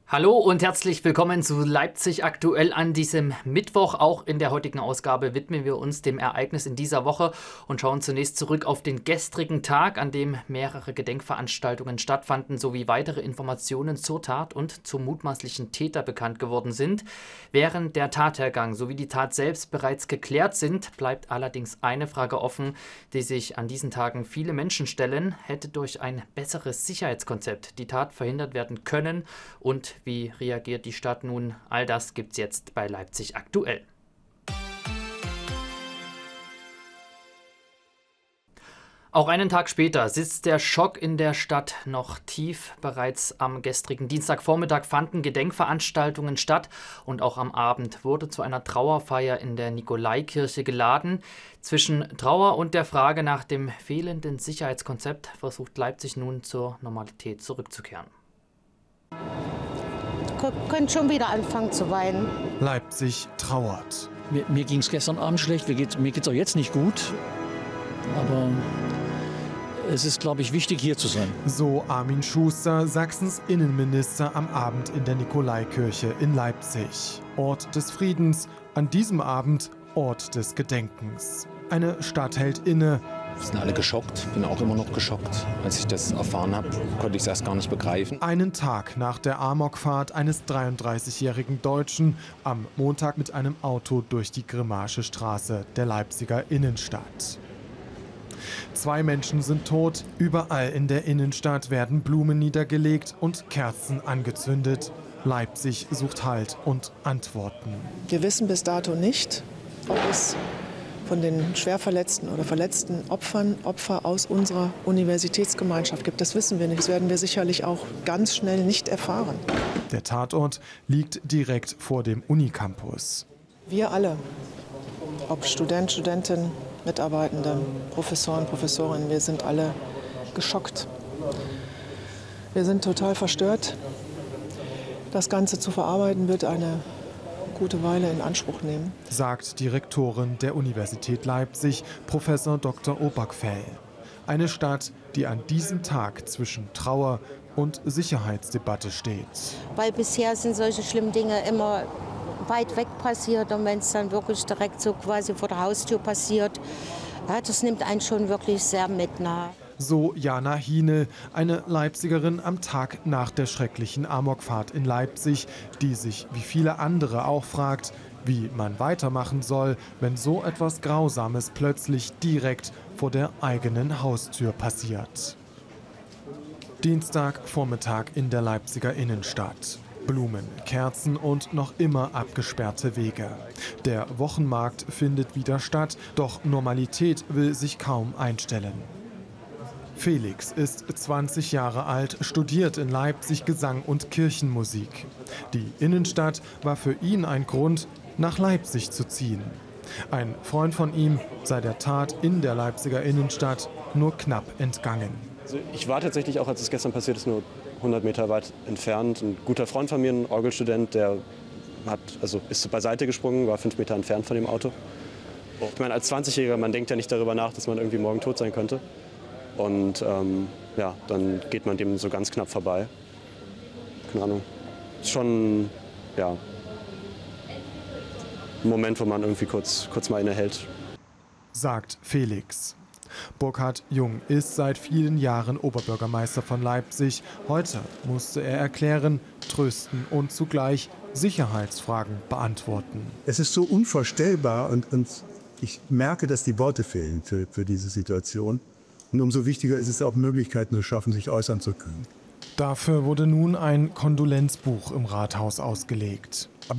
Hallo und herzlich willkommen zu Leipzig aktuell an diesem Mittwoch. Auch in der heutigen Ausgabe widmen wir uns dem Ereignis in dieser Woche und schauen zunächst zurück auf den gestrigen Tag, an dem mehrere Gedenkveranstaltungen stattfanden, sowie weitere Informationen zur Tat und zum mutmaßlichen Täter bekannt geworden sind. Während der Tathergang sowie die Tat selbst bereits geklärt sind, bleibt allerdings eine Frage offen, die sich an diesen Tagen viele Menschen stellen: Hätte durch ein besseres Sicherheitskonzept die Tat verhindert werden können und wie reagiert die Stadt nun? All das gibt's jetzt bei Leipzig aktuell. Auch einen Tag später sitzt der Schock in der Stadt noch tief. Bereits am gestrigen Dienstagvormittag fanden Gedenkveranstaltungen statt und auch am Abend wurde zu einer Trauerfeier in der Nikolaikirche geladen. Zwischen Trauer und der Frage nach dem fehlenden Sicherheitskonzept versucht Leipzig nun zur Normalität zurückzukehren. Können schon wieder anfangen zu weinen. Leipzig trauert. Mir ging es gestern Abend schlecht, mir geht's auch jetzt nicht gut. Aber es ist, glaube ich, wichtig, hier zu sein. So Armin Schuster, Sachsens Innenminister, am Abend in der Nikolaikirche in Leipzig. Ort des Friedens, an diesem Abend Ort des Gedenkens. Eine Stadt hält inne. Wir sind alle geschockt, bin auch immer noch geschockt. Als ich das erfahren habe, konnte ich es erst gar nicht begreifen. Einen Tag nach der Amokfahrt eines 33-jährigen Deutschen am Montag mit einem Auto durch die Grimmaische Straße der Leipziger Innenstadt. 2 Menschen sind tot, überall in der Innenstadt werden Blumen niedergelegt und Kerzen angezündet. Leipzig sucht Halt und Antworten. Wir wissen bis dato nicht, ob es von den schwer verletzten oder verletzten Opfern Opfer aus unserer Universitätsgemeinschaft gibt. Das wissen wir nicht. Das werden wir sicherlich auch ganz schnell nicht erfahren. Der Tatort liegt direkt vor dem Unicampus. Wir alle, ob Student, Studentin, Mitarbeitende, Professoren, Professorinnen, wir sind alle geschockt. Wir sind total verstört. Das Ganze zu verarbeiten wird eine gute Weile in Anspruch nehmen, sagt die Rektorin der Universität Leipzig, Professor Dr. Obergfell. Eine Stadt, die an diesem Tag zwischen Trauer und Sicherheitsdebatte steht. Weil bisher sind solche schlimmen Dinge immer weit weg passiert, und wenn es dann wirklich direkt so quasi vor der Haustür passiert, ja, das nimmt einen schon wirklich sehr mit nahe. So Jana Hiene, eine Leipzigerin am Tag nach der schrecklichen Amokfahrt in Leipzig, die sich wie viele andere auch fragt, wie man weitermachen soll, wenn so etwas Grausames plötzlich direkt vor der eigenen Haustür passiert. Dienstagvormittag in der Leipziger Innenstadt. Blumen, Kerzen und noch immer abgesperrte Wege. Der Wochenmarkt findet wieder statt, doch Normalität will sich kaum einstellen. Felix ist 20 Jahre alt, studiert in Leipzig Gesang und Kirchenmusik. Die Innenstadt war für ihn ein Grund, nach Leipzig zu ziehen. Ein Freund von ihm sei der Tat in der Leipziger Innenstadt nur knapp entgangen. Also ich war tatsächlich auch, als es gestern passiert ist, nur 100 Meter weit entfernt. Ein guter Freund von mir, ein Orgelstudent, der ist beiseite gesprungen, war 5 Meter entfernt von dem Auto. Ich meine, als 20-Jähriger, man denkt ja nicht darüber nach, dass man irgendwie morgen tot sein könnte. Und dann geht man dem so ganz knapp vorbei. Keine Ahnung. Ist schon ein Moment, wo man irgendwie kurz mal innehält. Sagt Felix. Burkhard Jung ist seit vielen Jahren Oberbürgermeister von Leipzig. Heute musste er erklären, trösten und zugleich Sicherheitsfragen beantworten. Es ist so unvorstellbar und ich merke, dass die Worte fehlen für diese Situation. Und umso wichtiger ist es auch, Möglichkeiten zu schaffen, sich äußern zu können. Dafür wurde nun ein Kondolenzbuch im Rathaus ausgelegt.